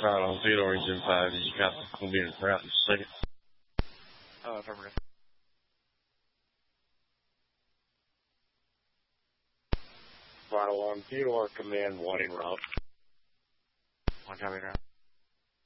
Right on Theodore Engine 5. You got will be in route in a second. Affirmative. Vital on Theodore Command 1 en route. 1 copy route.